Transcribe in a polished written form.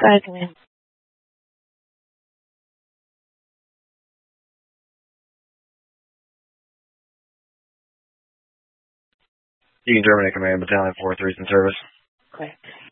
Go ahead, Command. You can terminate command. Battalion 4-3 is in service. Okay.